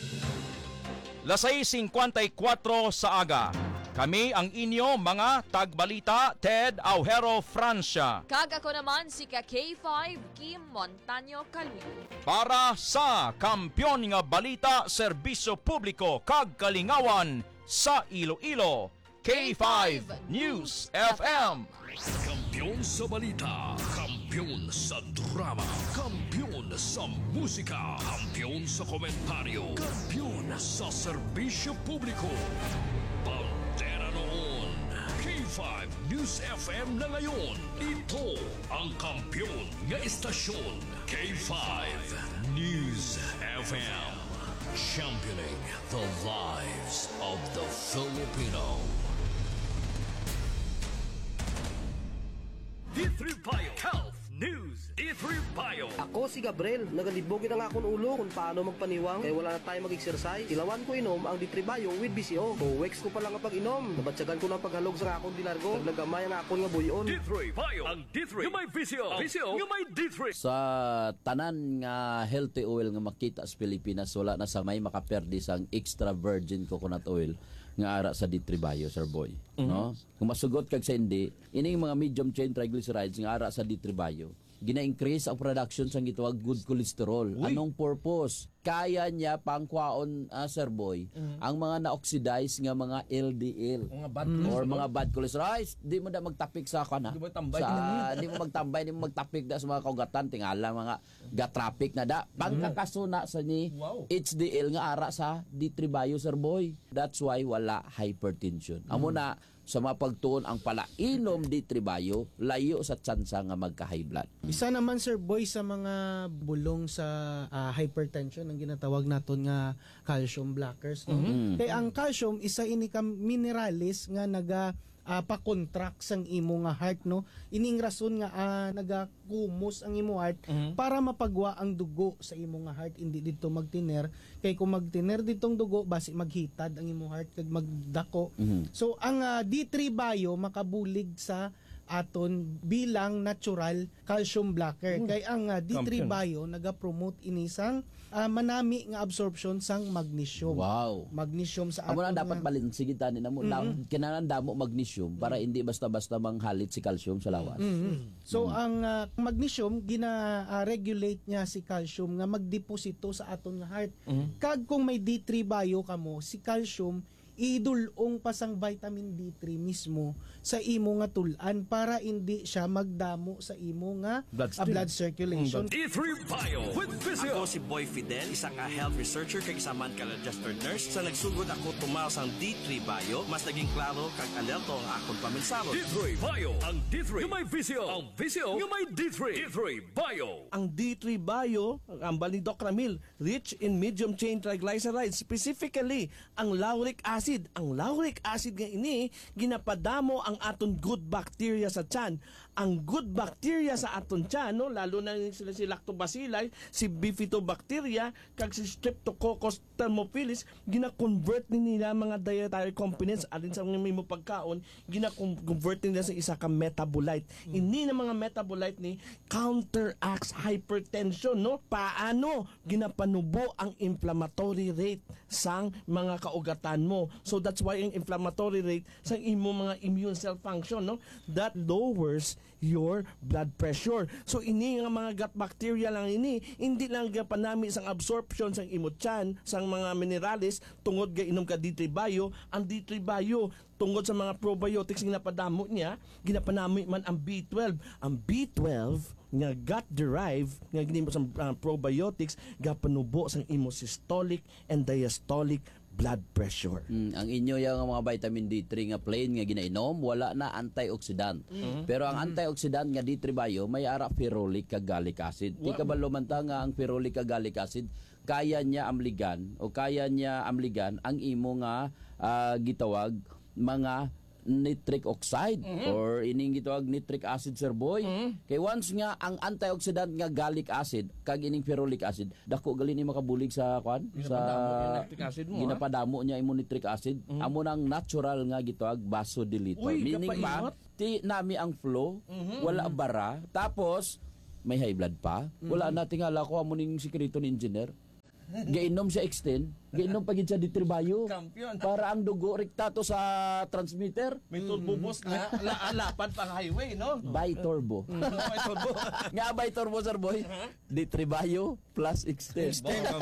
Speaker 3: 6:54 sa aga. Kami ang inyo mga tagbalita, Ted Aujero Francia.
Speaker 17: Kag ako naman si K5 Kim Montaño Kaluyo.
Speaker 3: Para sa Kampiyon nga Balita, Serbisyo Publiko kag Kalingawan sa Iloilo, K5 News FM.
Speaker 6: Kampiyon sa balita, kampiyon sa drama, kampiyon sa musika, kampiyon sa komentaryo, kampiyon sa serbisyo publiko. Pantera noon, K5 News FM na ngayon. Ito ang kampiyon nga istasyon, K5 News FM. Championing the lives of the Filipino. D3 Bio Health News. D3 Bio.
Speaker 21: Ako si Gabriel. Nagalibogin ang akong ulo kung paano magpaniwang. Kaya wala na tayo mag-exercise. Ilawan ko inom ang D3 Bio with BCO. Weeks ko pa lang ang pag-inom. Nabatsagan ko ng paghalog sa akong dilargo. Naglagamay ang akong nga buyon.
Speaker 6: D3 Bio. Ang D3 yung may BCO. BCO yung may D3.
Speaker 22: Sa tanan nga healthy oil nga makita sa Pilipinas, wala na sa may makaperdi sang extra virgin coconut oil nga ara sa D3 Bio, Sir Boy. No? Kung masugot kag sa hindi, ining mga medium chain triglycerides nga ara sa D3 Bio, gina-increase ang production sang gitawag good cholesterol. Anong purpose? Kaya niya pangkwaon, Sir Boy, ang mga na-oxidize nga mga LDL or mga bad cholesterol. Ay, di mo na magtapik sa kana. Di mo magtambay, di mo magtapik da sa mga kaugatan, tingala mga gatrapik na da. Pagkakasuna sa ni HDL nga ara sa D3 Bio, Sir Boy. That's why wala hypertension. Amo na sa mga pagtuon ang palainom D3 Bio, layo sa tsansa nga magka-high blood.
Speaker 23: Isa naman, Sir Boy, sa mga bulong sa hypertension ang ginatawag naton nga calcium blockers. No? Kaya ang calcium, isa ini ka mineralis nga naga pa-contract sang imo nga heart, no? Ining rason nga nagakumos ang imo heart para mapagwa ang dugo sa imo nga heart, hindi dito magtiner. Kay kung magtiner ditong dugo, basi maghitad ang imo heart kag magdako. So ang D3 Bio makabulig sa aton bilang natural calcium blocker. Kay ang D3 Bio naga-promote inisang manami nga absorption sang magnesium.
Speaker 22: Wow. Magnesium sa aton. Amo na dapat balansigitan ni namo. Kinahanglan damo magnesium para hindi basta-basta manghalit si calcium sa lawas.
Speaker 23: So ang magnesium gina-regulate niya si calcium nga magdeposito sa aton nga heart. Kag kung may D3 Bio kamo, si calcium idulong pa sang vitamin D3 mismo sa imo nga tulan para hindi siya magdamo sa imo nga blood circulation.
Speaker 6: D3 Bio with Physio.
Speaker 24: Ako si Boy Fidel, isa ka health researcher kag isa man ka registered nurse. Sa nagsugod ako tumaw sang D3 Bio, mas naging klaro kag alerto ang akong paminsaro.
Speaker 6: D3 Bio, ang D3 yung may Physio, ang Physio yung may D3. D3 Bio.
Speaker 25: Ang D3 Bio, ang ambal ni Doc Ramil, rich in medium chain triglycerides, specifically ang lauric acid. Ang lauric acid nga ini, ginapadamo ang aton good bacteria sa tiyan. ang good bacteria sa aton tiyan, no? Lalo na sila si Lactobacilli, si Bifidobacteria, kag si Streptococcus thermophilus, gina-convert nila mga dietary components alin sa mga mo pagkaon, gina-convert nila sa isa ka metabolite. Ini na mga metabolite ni counteracts hypertension, no? Paano ginapanubo ang inflammatory rate sang mga kaugatan mo. So that's why ang inflammatory rate sa imo mga immune cell function, no? That lowers your blood pressure. So ini nga mga gut bacteria lang ini, hindi lang gapanami sang absorption sang imo tiyan, sang mga minerales tungod ga inom ka D3 Bio. Ang D3 Bio tungod sa mga probiotics nga napadamo niya, ginapanami man ang B12. Ang B12 nga gut-derived nga ginimo sa probiotics gapanubo sang imo systolic and diastolic blood pressure.
Speaker 22: Ang inyo yung mga vitamin D3 nga plain nga ginainom, wala na antioxidant. Pero ang antioxidant nga D3 Bio may ara ferulic kag gallic acid. Di ka ba lumanta nga ang ferulic kag gallic acid kaya niya amligan ang imo nga gitawag mga nitric oxide or ining gitawag nitric acid, sir boy. Kay once nga ang antioxidant nga gallic acid kag ining ferulic acid dako gali ni makabulig sa kwan sa ginapadamo niya imo nitric acid, amo nang natural nga gitawag vasodilator. Meaning pa ti nami ang flow, wala bara, tapos may high blood pa, wala na tingala ko amo ning sikreto ni engineer. Gainom siya extend, gainom pagid siya D3 Bio. Para ang dugo rektato sa transmitter.
Speaker 25: May turbo boost na alapan pang highway, no?
Speaker 22: Bi-turbo. Nga bi-turbo, sir boy. D3 Bio plus extend.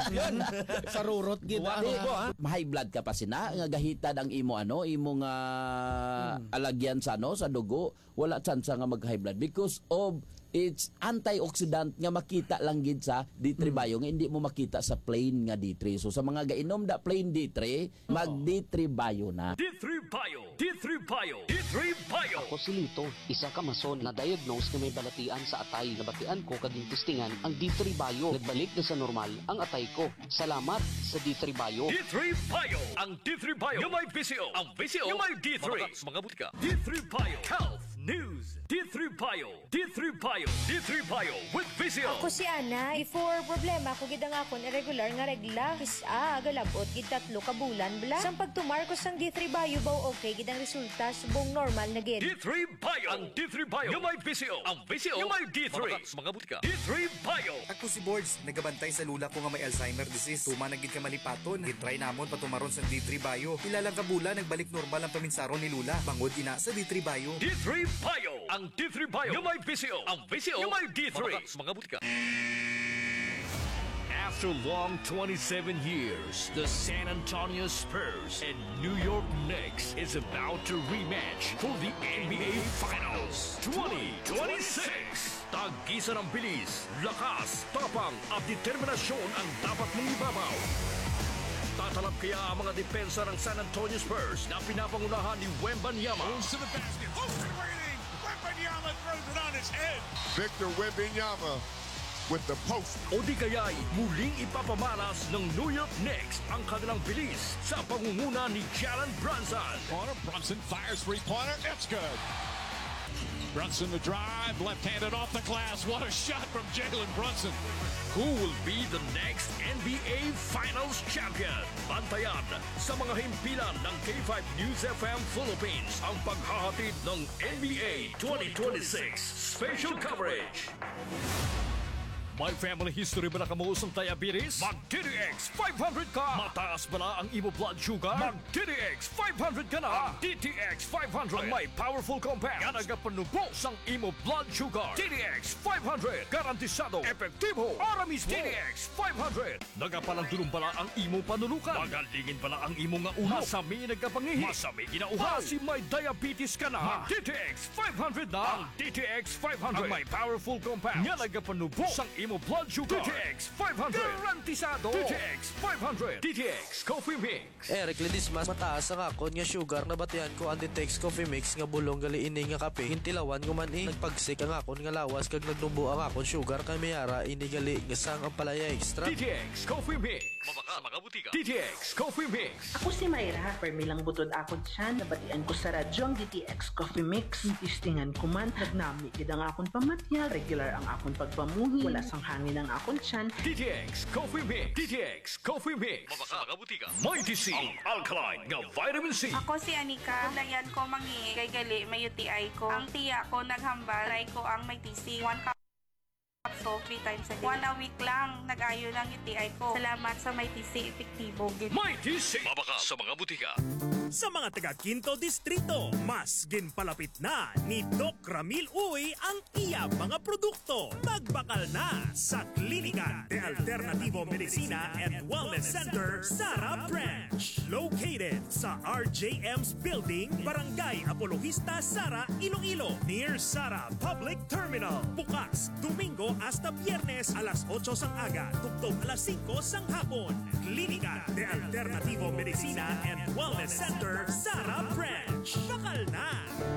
Speaker 23: Sa rurot gid.
Speaker 22: High blood ka pa sina nga gahitad ang imo nga alagyan sa sa dugo, wala tsansa nga mag high blood because of it's antioxidant nga makita lang gid sa D3 Bio nga hindi mo makita sa plain nga D3. So sa mga gainom da plain D3, mag D3 Bio na.
Speaker 6: D3 Bio, D3 Bio, D3 Bio.
Speaker 1: Ako si Lito, isa ka mason na diagnose na may balatian sa atay. Nabatian ko kaging testingan ang D3 Bio. Nagbalik na sa normal ang atay ko. Salamat sa D3 Bio.
Speaker 6: D3 Bio, ang D3 Bio yung may PCO, ang PCO yung may D3. Mga butika. D3 Bio, Health News. D3 Bio, D3 Bio, D3 Bio with PCO.
Speaker 4: Ako si Ana, before problema ko gid ang akon irregular nga regla. Galabot gid 3 ka bulan bla. Sang pagtumar ko sang D3 Bio baw okay gid ang resulta subong normal na gid.
Speaker 6: D3 Bio, ang D3 Bio yung may PCO, ang PCO yung may D3. Mga butika. D3 Bio.
Speaker 5: Ako si Boards, nagabantay sa lula ko nga may Alzheimer disease. Tuma na gid ka malipaton. Gitry namon patumaron sa D3 Bio. Ilalang ka bulan nagbalik normal ang paminsaron ni lula. Bangod ina sa D3 Bio.
Speaker 6: D3 Bio, ang D3 Bio yung may PCO, ang PCO yung may D3. Mga butika. After long 27 years, the San Antonio Spurs and New York Knicks is about to rematch for the NBA Finals 2026. Tag-isa ng bilis, lakas, tapang at determinasyon ang dapat mong ibabaw. Tatalap kaya ang mga depensa ng San Antonio Spurs na pinapangunahan ni Wembanyama.
Speaker 7: To the basket, waiting. Wembanyama throws it on his head.
Speaker 8: Victor Wembanyama with the post.
Speaker 6: O di kaya'y muling ipapamalas ng New York Knicks ang kanilang bilis sa pangunguna ni Jalen Brunson.
Speaker 7: Brunson fires three-pointer. It's good. Brunson the drive, left-handed off the glass. What a shot from Jalen Brunson.
Speaker 6: Who will be the next NBA Finals champion? Bantayan sa mga himpilan ng K5 News FM Philippines ang paghahatid ng NBA 2026 special coverage. May family history ba na kamuusong diabetes? Mag-DTX 500 ka! Mataas ba na ang imo blood sugar? Mag-DTX 500 ka na! DTX 500 ang may powerful compounds nga nagapanubos ang imo blood sugar. DTX 500 garantisado, epektibo, aramis DTX 500 nagapalang dulong bala ang imo panulukan. Magalingin bala ang imo nga ulo. Masami nagapangihi. Masami ginauhaw. Kasi may diabetes ka na. DTX 500 na! Ang DTX 500 ang may powerful compounds nga nagapanubos ang imo imo blood sugar. DTX 500. Garantisado. DTX 500. DTX Coffee Mix.
Speaker 21: Eric Ledismas, mataas ang akon nga sugar na batian ko ang DTX Coffee Mix nga bulong gali ini nga kape. Hintilawan ko man nagpagsik ang akon nga lawas kag nagnubo ang akon sugar kay mayara ini gali nga sang ang palaya extra.
Speaker 6: DTX Coffee Mix. Mabaka mga butika. DTX Coffee Mix.
Speaker 9: Ako si Mayra, permilang butod akon siya, nabatian ko sa radyo ang DTX Coffee Mix. Tistingan ko man, nagnami gid ang akon pamatyal, regular ang akon pagpamuhi, wala sang hangin ang akon tiyan.
Speaker 6: DTX Coffee Mix. DTX Coffee Mix. Mabaka mga butika. Mighty C. Ang alkaline nga vitamin C.
Speaker 10: Ako si Anika, dayan ko mangi, kay gali may UTI ko. Ang tiya ko naghambal, try ko ang may TC, 1 cup. So, 3 times a day. 1 a week lang, nag-ayo lang UTI ko. Salamat sa may TC, epektibo.
Speaker 6: Mighty C. Mabaka sa mga butika.
Speaker 11: Sa mga taga Quinto Distrito, mas ginpalapit na ni Doc Ramil Uy ang iya mga produkto. Magbakal na sa Klinika de Alternativo Medicina and Wellness Center, Sara Branch. Located sa RJM's Building, Barangay Apologista, Sara, Iloilo. Near Sara Public Terminal. Bukas, Domingo hasta Biyernes alas 8 sang aga, tugtog alas 5 sang hapon. Klinika de Alternativo Medicina and Wellness Center, Sara Branch. Bakal na!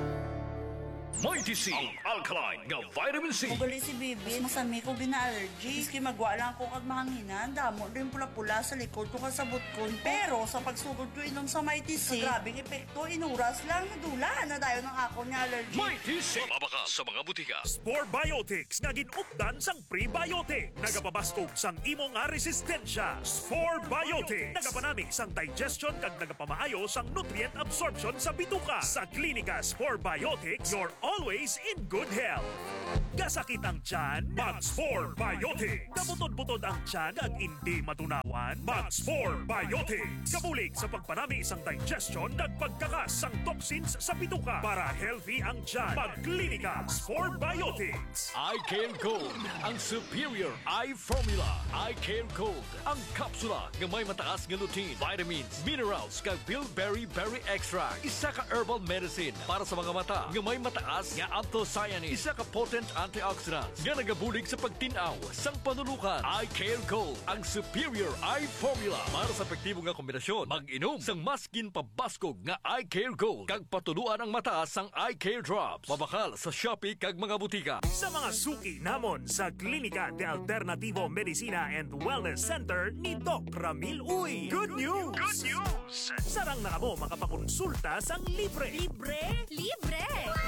Speaker 6: Mighty C. Ang alkaline nga vitamin C.
Speaker 12: Ugali si Bibi, masami ko gina-allergy. Iski magwa lang ko kag mahanginan, damo din pula-pula sa likod ko kasabot ko. Pero sa pagsugod ko inom sa Mighty C, grabing epekto, inuras lang, nadula na dayo ng ako niya allergy.
Speaker 6: Mighty C. Mabaka sa mga butika.
Speaker 11: Spore Biotics nga ginupdan sang prebiotic. Nagapabastog sang imo nga resistensya. Spore Biotics. Nagapanami sang digestion kag nagapamaayo sang nutrient absorption sa bituka. Sa Klinika Spore Biotics, you're always in good health. Kasakit ang tiyan, Mag-Spore Biotics. Kabutod-butod ang tiyan at hindi matunawan, Mag-Spore Biotics. Kabulig sa pagpanami isang digestion at pagkakas ang toxins sa bituka para healthy ang tiyan. Mag-Klinika Spore Biotics.
Speaker 6: iCare Gold, ang superior eye formula. iCare Gold, ang kapsula nga may mataas nga lutein, vitamins, minerals, kag bilberry berry extract. Isa ka herbal medicine para sa mga mata nga may mataas nga anthocyanins. Isa ka potent antioxidants nga nagabulig sa pagtinaw sang panulukan. iCare Gold, ang superior eye formula para sa epektibo nga kombinasyon. Mag-inom sang maskin pabaskog nga iCare Gold kag patuluan ang mata sang iCare Drops. Mabakal sa Shopee kag mga butika.
Speaker 11: Sa mga suki namon sa Klinika de Alternativo Medicina and Wellness Center ni Doc Ramil Uy. Good news! Good news! Sarang na mo makapakonsulta sang libre. Libre?
Speaker 13: Libre!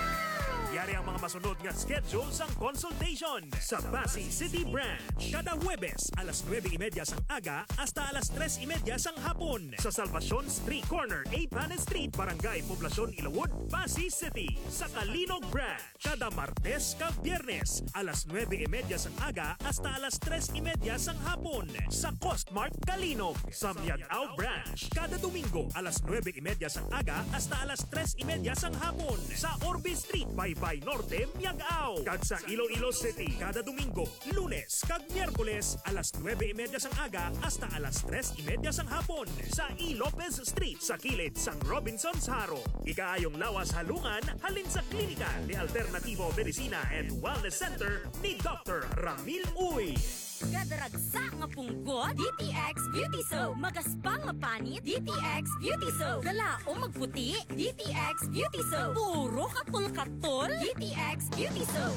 Speaker 11: Yari ang mga masunod nga schedule sang consultation sa Pasay City Branch. Kada Huwebes, alas 9:30 sang aga hasta alas 3:30 sang hapon. Sa Salvacion Street Corner, 8 Hanes Street, Barangay Poblacion, Ilawod, Pasay City. Sa Kalinog Branch, kada Martes kag Biyernes, alas 9:30 sang aga hasta alas 3:30 sang hapon. Sa Costmart Kalinog. Sa Miagao Branch, kada Domingo, alas 9:30 sang aga hasta alas 3:30 sang hapon. Sa Orbe Street, Baybay Norte, Miagao. Kag sa Iloilo City, kada Domingo, Lunes kag Miyerkules, alas 9:30 sang aga hasta alas 3:30 sang hapon. Sa E. Lopez Street, sa kilid sang Robinson's Haro. Ikaayong lawas halungan, halin sa Klinika de Alternativo Medicina and Wellness Center ni Dr. Ramil Uy.
Speaker 13: Kadaragsa nga punggot, DTX Beauty Soap. Magaspang nga panit, DTX Beauty Soap. Galao magputi, DTX Beauty Soap. Puro katol-katol, DTX Beauty Soap.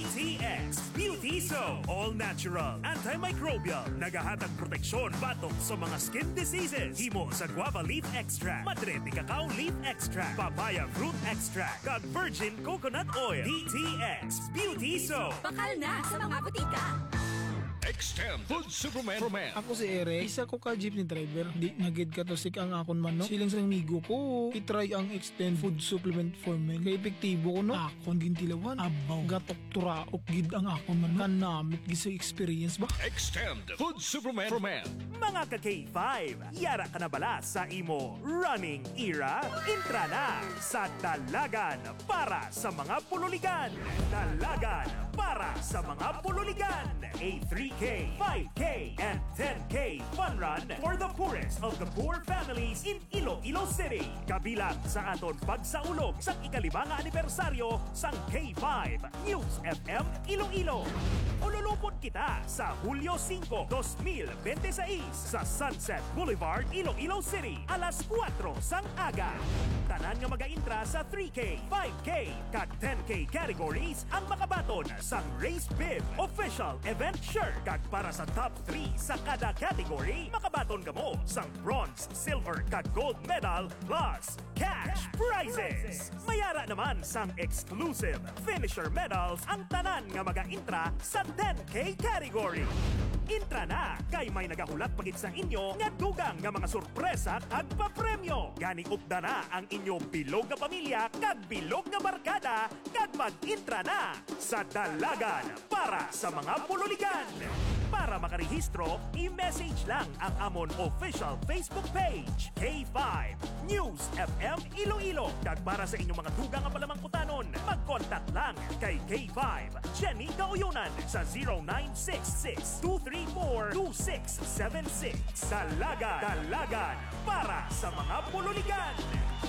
Speaker 11: DTX Beauty Soap. All natural, antimicrobial, nagahatag proteksyon batok sa mga skin diseases. Himo sa guava leaf extract, madrete cacao leaf extract, papaya fruit extract, kag virgin coconut oil. DTX Beauty Soap.
Speaker 13: Bakal na sa mga butika.
Speaker 6: Extend Food Superman for Men.
Speaker 26: Ako si Eric, isa ko ka jeepney driver. Di nagid ka to sik ang akon man, no? Siling sa migo ko, itry ang Extend Food Supplement for Men. Kaya epektibo ko, no? Akon gintilawan, abaw, gatok turaok gid ang akon man, no? Kanamit gisa experience ba?
Speaker 6: Extend Food Superman for Men.
Speaker 11: Mga ka-K5, yara ka na bala sa imo running era? Intra na sa Dalagan para sa mga pululigan. Dalagan para sa mga pululigan. A 3K, 5K, and 10K fun run for the poorest of the poor families in Iloilo City. Kabilang sa aton pagsaulog sa ika-5 anibersaryo sang K5 News FM Iloilo. Ululupot kita sa Hulyo 5, 2026 sa Sunset Boulevard, Iloilo City, alas 4 sang aga. Tanan nga mag-intra sa 3K, 5K, kag 10K categories ang makabaton sang Race Bib Official Event Shirt. Kag para sa top 3 sa kada category, makabaton ka mo sang bronze, silver, kag gold medal plus cash prizes. Mayara naman sang exclusive finisher medals ang tanan nga mag-intra sa 10K category. Intra na, kay may nagahulat pagit sa inyo nga dugang nga mga sorpresa kag papremyo. Gani upda na ang inyong bilog nga pamilya kag bilog nga barkada kag mag-intra na sa Dalagan para sa mga pululigan. Para makarehistro, i-message lang ang amon official Facebook page, K5 News FM Iloilo. Kag para sa inyong mga dugang nga palamangkutanon, mag-contact lang kay K5 Jenny Gauyunan sa 0966-234-2676. Dalagan para sa mga pululigan.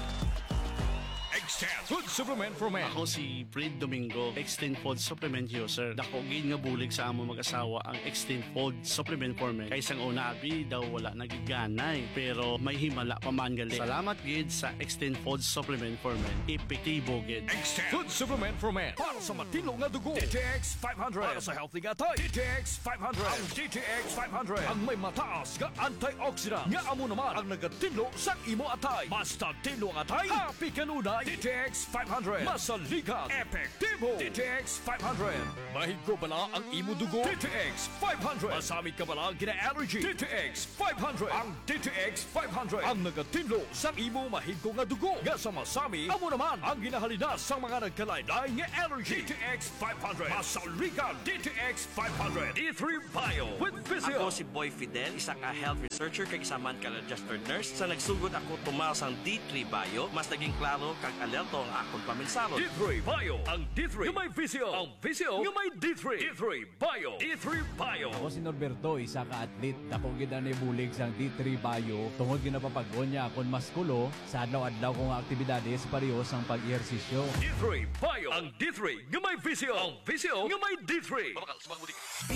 Speaker 6: Extend Food Supplement for Men.
Speaker 2: Ako si Fred Domingo, Extend Food Supplement user. Dako gid nga bulig sa amo mag-asawa ang Extend Food Supplement for Men. Kaysang una abi daw wala nagiganay, pero may himala pa man gali. Salamat gid sa Extend Food Supplement for Men. Epektibo gid.
Speaker 6: Extend Food Supplement for Men. Para sa matino nga dugo, DTX 500. Para sa healthy nga tay, DTX 500. Ang DTX 500 ang may mataas nga antioxidant nga amo naman ang nagatino sa imo atay. Basta tino nga atay, happy kanunay. DTX 500. Masaligan. Epektibo. DTX 500. Mahigro bala ang imo dugo. DTX 500. Masamit ka bala gina-allergy. DTX 500. Ang DTX 500 ang nagatinlo sa imo mahigro nga dugo. Nga sa masami, amo naman ang ginahalina sa mga nagkalaylay nga allergy. DTX 500. Masaligan. DTX 500. D3 Bio with Physio.
Speaker 24: Ako si Boy Fidel, isa ka health researcher kag isa man ka registered nurse. Sa nagsugod ako tumaas ang D3 Bio, mas naging klaro kag alerto ang akong paminsaro.
Speaker 6: D3 Bio. Ang D3 nga may Physio. Ang Physio nga may D3. D3 Bio. D3 Bio.
Speaker 14: Ako si Norberto, isa ka atlet. Dako gid na bulig sang D3 Bio. Tungod ginapapag-on niya akong maskulo sa adlaw-adlaw kong aktibidades parehas ang pag-ehersisyo.
Speaker 6: D3 Bio. Ang D3 nga may Physio. Ang Physio nga may D3.